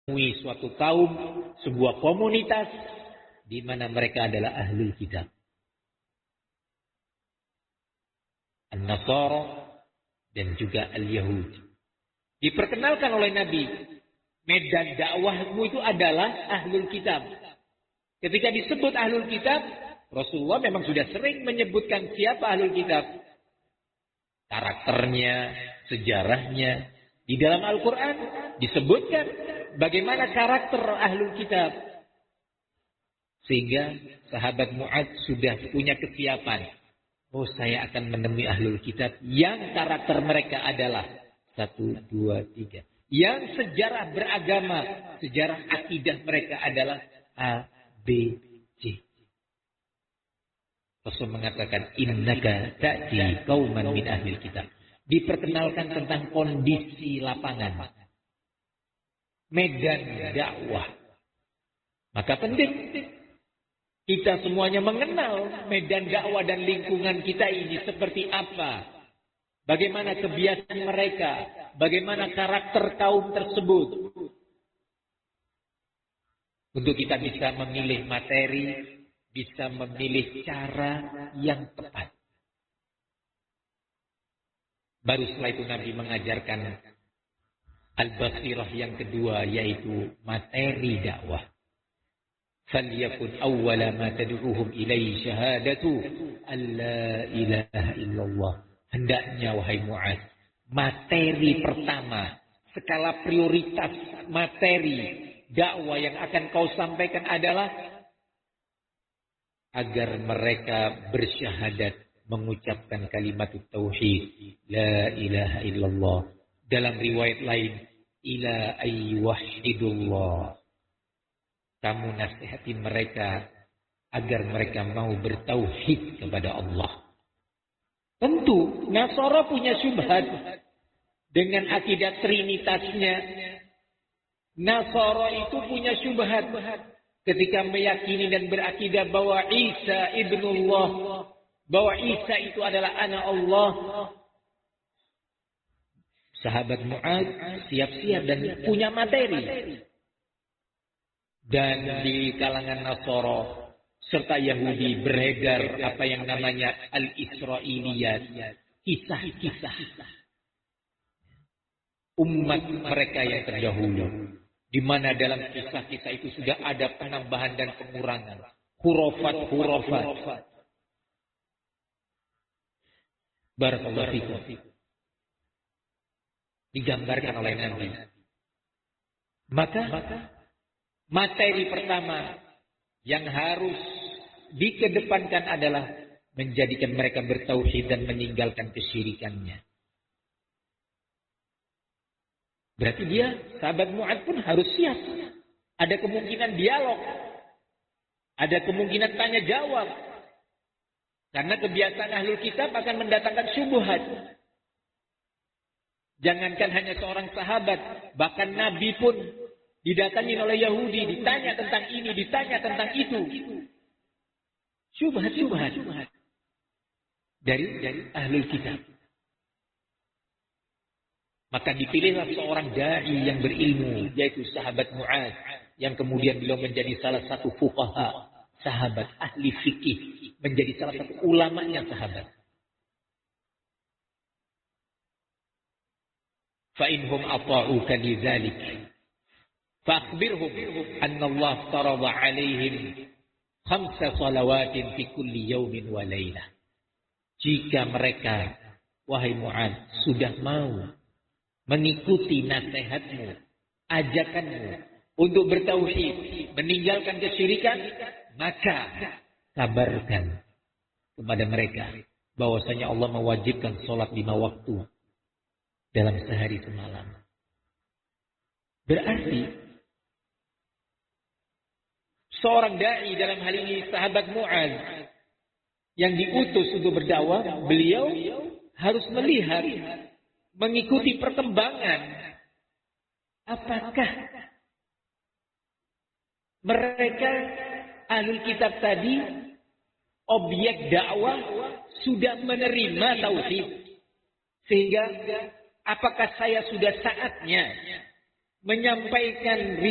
suatu kaum, sebuah komunitas di mana mereka adalah ahlul kitab. An-Nasara dan juga Al-Yahud. Diperkenalkan oleh Nabi, medan dakwahmu itu adalah ahlul kitab. Ketika disebut ahlul kitab, Rasulullah memang sudah sering menyebutkan siapa ahlul kitab. Karakternya, sejarahnya. Di dalam Al-Quran disebutkan bagaimana karakter ahlul kitab. Sehingga sahabat Mu'adz sudah punya kesiapan. Oh, saya akan menemui ahlul kitab yang karakter mereka adalah 1, 2, 3. Yang sejarah beragama, sejarah akidah mereka adalah A, B, C. Rasul mengatakan, innaka ta'ti qauman min ahlil kitab. Diperkenalkan tentang kondisi lapangan. Medan dakwah. Maka penting kita semuanya mengenal medan dakwah dan lingkungan kita ini seperti apa. Bagaimana kebiasaan mereka. Bagaimana karakter kaum tersebut. Untuk kita bisa memilih materi. Bisa memilih cara yang tepat. Baru setelah itu Nabi mengajarkan al-basirah yang kedua. Yaitu materi dakwah. فَلْيَكُنْ أَوَّلَ مَا تَدْعُوهُمْ إِلَيْهِ شَهَادَةُ أَنْ لَا إِلَهَ إِلَّا اللَّهِ. Hendaknya wahai Mu'adz, materi pertama, skala prioritas materi dakwah yang akan kau sampaikan adalah agar mereka bersyahadat mengucapkan kalimat tauhid, la ilaha illallah. Dalam riwayat lain, ila ayyuhidullah. Kamu nasihati mereka agar mereka mau bertauhid kepada Allah. Tentu Nasara punya syubhat dengan akidah trinitasnya. Nasara itu punya syubhat ketika meyakini dan berakidah bahwa Isa ibnullah, bahwa Isa itu adalah anak Allah. Sahabat Mu'adz siap-siap dan punya materi. Dan di kalangan Nasara serta Yahudi beredar apa yang namanya al-Israiliyat, kisah-kisah umat mereka yang terdahulu, di mana dalam kisah-kisah itu sudah ada penambahan dan pengurangan, khurafat. Barakallahu fikum. Digambarkan oleh Nabi. Maka materi pertama yang harus dikedepankan adalah menjadikan mereka bertauhid dan meninggalkan kesyirikannya. Berarti dia, sahabat Mu'adz pun harus siap. Ada kemungkinan dialog. Ada kemungkinan tanya jawab. Karena kebiasaan ahlul kitab akan mendatangkan syubhat. Jangankan hanya seorang sahabat, bahkan Nabi pun didatangi oleh Yahudi, ditanya tentang ini, ditanya tentang itu. Syubhat dari ahlul kitab. Maka dipilihlah seorang da'i yang berilmu, yaitu sahabat Mu'adz, yang kemudian beliau menjadi salah satu fuqaha, sahabat ahli fikih, menjadi salah satu ulamanya sahabat. فَإِنْهُمْ أَطَاعُوكَ لِذَلِكَ فَأَخْبِرْهُمْ أَنَّ اللَّهَ افْتَرَضَ عَلَيْهِمْ 5 صَلَوَاتٍ فِي كُلِّ يَوْمٍ وَلَيْلَةٍ. Jika mereka, wahai Mu'adz, sudah mau mengikuti nasihatmu, ajakanmu untuk bertauhid, meninggalkan kesyirikan, maka kabarkan kepada mereka bahwasanya Allah mewajibkan sholat 5 waktu dalam sehari semalam. Berarti seorang da'i dalam hal ini sahabat Mu'adz yang diutus untuk berdakwah, beliau harus melihat, mengikuti perkembangan. Apakah mereka ahlul kitab tadi, objek dakwah, sudah menerima tauhid? Sehingga apakah saya sudah saatnya menyampaikan